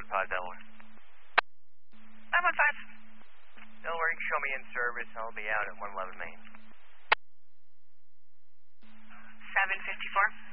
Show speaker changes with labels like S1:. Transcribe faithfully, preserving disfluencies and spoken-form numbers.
S1: one five Delaware.
S2: nine one five.
S1: Delaware, you can show me in service. I'll be out at one eleven Main.
S2: seven fifty-four.